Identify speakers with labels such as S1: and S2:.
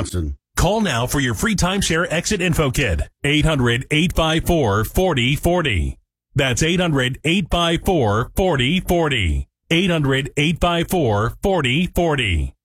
S1: Johnson.
S2: Call now for your free timeshare exit info kit. 800-854-4040. That's 800-854-4040. 800-854-4040.